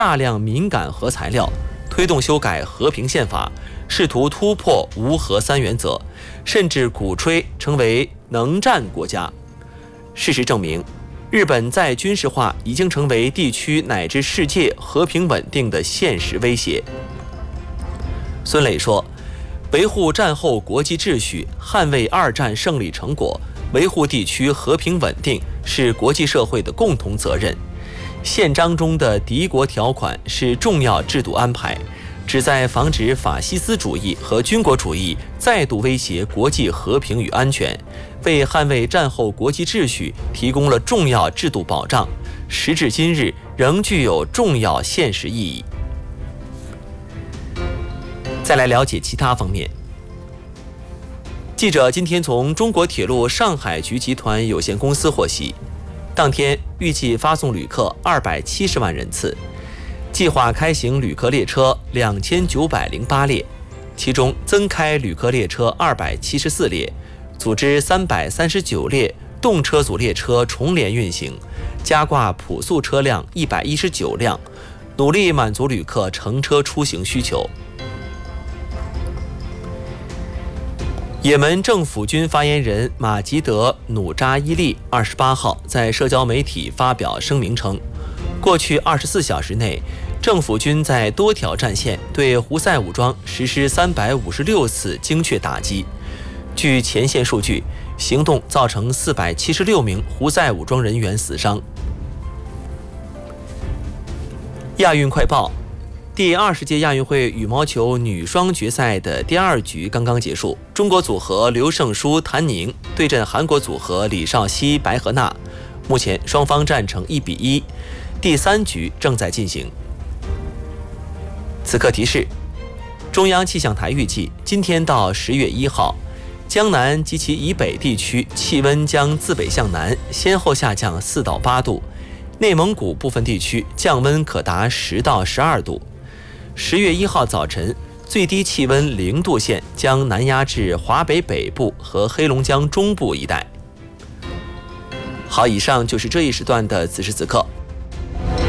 大量敏感核材料，推动修改和平宪法，试图突破无核三原则，甚至鼓吹成为能战国家。事实证明，日本再军事化已经成为地区乃至世界和平稳定的现实威胁。孙磊说，维护战后国际秩序，捍卫二战胜利成果，维护地区和平稳定是国际社会的共同责任。宪章中的敌国条款是重要制度安排，旨在防止法西斯主义和军国主义再度威胁国际和平与安全，为捍卫战后国际秩序提供了重要制度保障，时至今日仍具有重要现实意义。再来了解其他方面。记者今天从中国铁路上海局集团有限公司获悉，当天预计发送旅客270万人次，计划开行旅客列车2908列，其中增开旅客列车274列，组织339列动车组列车重联运行，加挂普速车辆119辆，努力满足旅客乘车出行需求。也门政府军发言人马吉德·努扎伊利28号在社交媒体发表声明称，过去24小时内，政府军在多条战线对胡塞武装实施356次精确打击。据前线数据，行动造成476名胡塞武装人员死伤。亚运快报，第20届亚运会羽毛球女双决赛的第2局刚刚结束，中国组合刘圣书、谭宁对阵韩国组合李绍熙、白河娜，目前双方战成1-1，第3局正在进行。此刻提示，中央气象台预计今天到10月1号，江南及其以北地区气温将自北向南先后下降4到8度，内蒙古部分地区降温可达10到12度。10月1号早晨，最低气温0度线将南压至华北北部和黑龙江中部一带。好，以上就是这一时段的此时此刻。